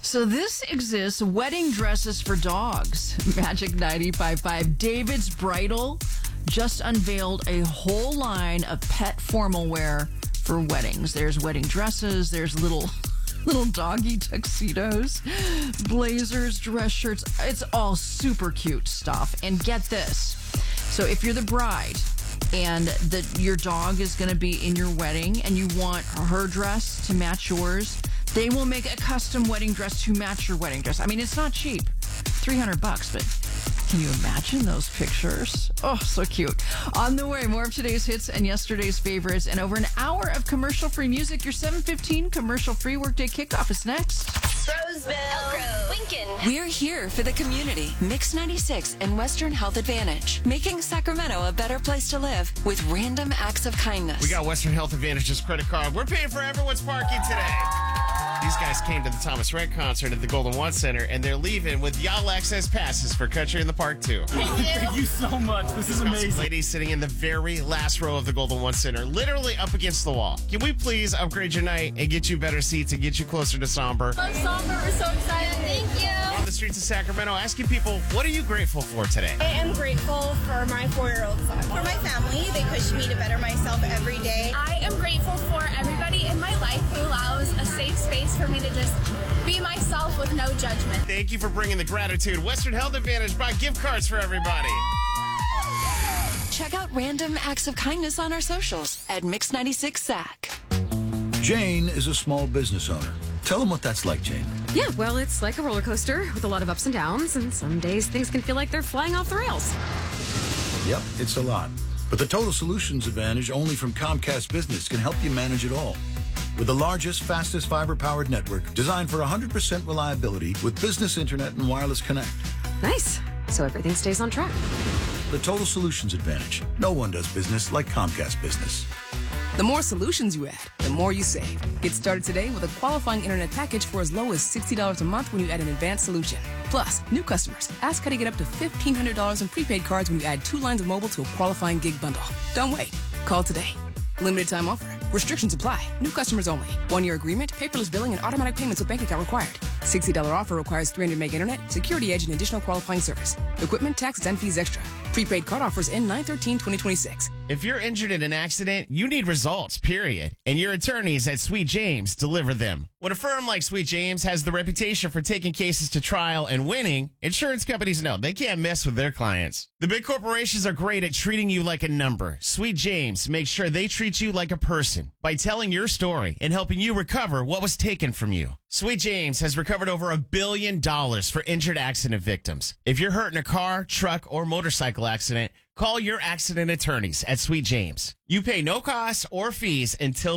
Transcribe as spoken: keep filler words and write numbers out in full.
So this exists, wedding dresses for dogs. Magic ninety-five point five. David's Bridal just unveiled a whole line of pet formal wear for weddings. There's wedding dresses, there's little little doggy tuxedos, blazers, dress shirts. It's all super cute stuff. And get this. So if you're the bride and that your dog is going to be in your wedding and you want her dress to match yours, they will make a custom wedding dress to match your wedding dress. I mean, it's not cheap, three hundred bucks, but can you imagine those pictures? Oh, so cute. On the way, more of today's hits and yesterday's favorites, and over an hour of commercial-free music. Your seven fifteen commercial-free workday kickoff is next. Roseville, Elko, Lincoln. We're here for the community. Mix ninety-six and Western Health Advantage, making Sacramento a better place to live with random acts of kindness. We got Western Health Advantage's credit card. We're paying for everyone's parking today. These guys came to the Thomas Rhett concert at the Golden One Center, and they're leaving with Y'all Access passes for Country in the Park, too. Thank you. Thank you so much. This is amazing. Ladies sitting in the very last row of the Golden One Center, literally up against the wall. Can we please upgrade your night and get you better seats and get you closer to Somber? Love Somber. We're so excited. Thank you. On the streets of Sacramento, asking people, what are you grateful for today? I am grateful for my four-year-old son. For my family, they push me to better myself every day. I am grateful for everybody in my life who allows a safe space for me to just be myself with no judgment. Thank you for bringing the gratitude. Western Health Advantage brought gift cards for everybody. Check out random acts of kindness on our socials at Mix ninety-six Sac. Jane is a small business owner. Tell them what that's like, Jane. Yeah, well, it's like a roller coaster with a lot of ups and downs, and some days things can feel like they're flying off the rails. Yep, it's a lot. But the Total Solutions Advantage only from Comcast Business can help you manage it all. With the largest, fastest fiber-powered network designed for one hundred percent reliability with business internet and wireless connect. Nice. So everything stays on track. The Total Solutions Advantage. No one does business like Comcast Business. The more solutions you add, the more you save. Get started today with a qualifying internet package for as low as sixty dollars a month when you add an advanced solution. Plus, new customers, ask how to get up to fifteen hundred dollars in prepaid cards when you add two lines of mobile to a qualifying gig bundle. Don't wait. Call today. Limited time offer. Restrictions apply. New customers only. One-year agreement, paperless billing, and automatic payments with bank account required. sixty dollars offer requires three hundred meg internet, security edge, and additional qualifying service. Equipment, taxes, and fees extra. Prepaid card offers end nine thirteen twenty twenty-six. If you're injured in an accident, you need results, period. And your attorneys at Sweet James deliver them. When a firm like Sweet James has the reputation for taking cases to trial and winning, insurance companies know they can't mess with their clients. The big corporations are great at treating you like a number. Sweet James makes sure they treat you like a person by telling your story and helping you recover what was taken from you. Sweet James has recovered over a billion dollars for injured accident victims. If you're hurt in a car, truck, or motorcycle accident, call your accident attorneys at Sweet James. You pay no costs or fees until